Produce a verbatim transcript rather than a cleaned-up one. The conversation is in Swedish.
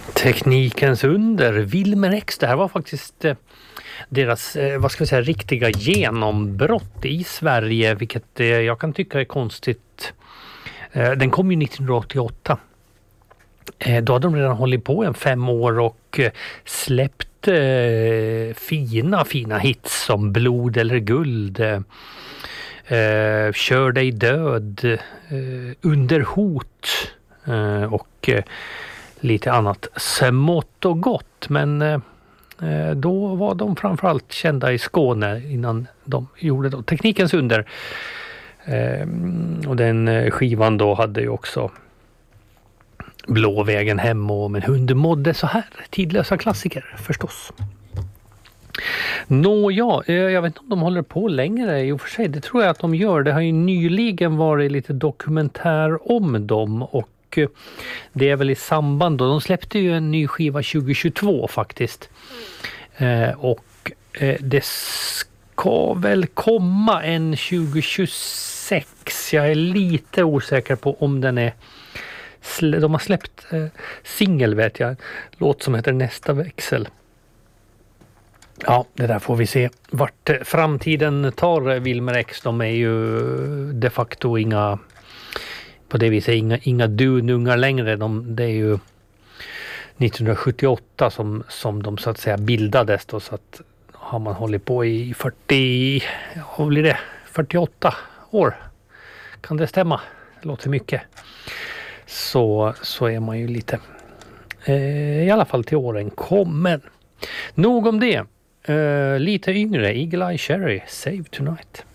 Teknikens under, Wilmer X, det här var faktiskt eh, deras, eh, vad ska vi säga, riktiga genombrott i Sverige, vilket eh, jag kan tycka är konstigt. Eh, den kom ju nittonhundraåttioåtta. Eh, då hade de redan hållit på en fem år och eh, släppt eh, fina, fina hits som Blod eller guld, eh, eh, Kör dig död, eh, Under hot eh, och eh, lite annat smått och gott, men eh, då var de framförallt kända i Skåne innan de gjorde då Teknikens under. Eh, och den skivan då hade ju också Blå vägen hem och Men hunden mådde så här. Tidlösa klassiker förstås. Nåja, jag vet inte om de håller på längre i och för sig. Det tror jag att de gör. Det har ju nyligen varit lite dokumentär om dem och det är väl i samband då. De släppte ju en ny skiva tjugohundratjugotvå faktiskt. Eh, och eh, det ska väl komma en tjugohundratjugosex. Jag är lite osäker på om den är... De har släppt eh, singel, vet jag. Låt som heter Nästa växel. Ja, det där får vi se. Vart framtiden tar Wilmer X. De är ju de facto inga... På det viset inga, inga dunungar längre. De, det är ju nittonhundrasjuttioåtta som, som de så att säga bildades. Då, så att har man hållit på i fyrtio, vad blir det? fyrtioåtta år. Kan det stämma? Det låter mycket. Så, så är man ju lite eh, i alla fall till åren kommen. Nog om det. Eh, lite yngre, Eagle Eye Cherry, Save Tonight.